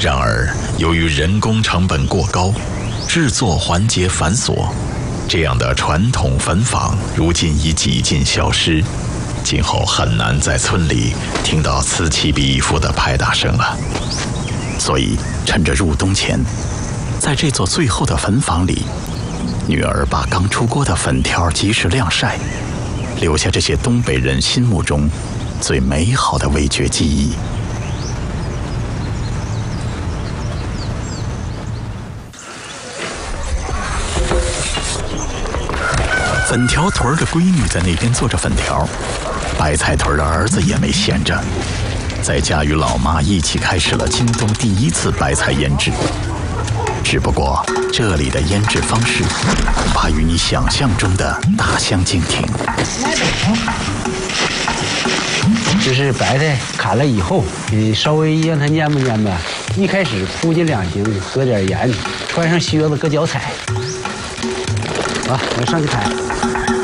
然而，由于人工成本过高，制作环节繁琐，这样的传统坟坊如今已几近消失，今后很难在村里听到此起彼伏的拍打声了。所以，趁着入冬前，在这座最后的坟坊里，女儿把刚出锅的粉条及时晾晒，留下这些东北人心目中最美好的味觉记忆。粉条屯的闺女在那边做着粉条，白菜屯的儿子也没闲着，在家与老妈一起开始了今冬第一次白菜腌制。只不过这里的腌制方式恐怕与你想象中的大相径庭。 这是白菜砍了以后，稍微让它蔫吧。一开始铺进两行，搁点盐，穿上靴子，搁脚踩。好，我上去砍。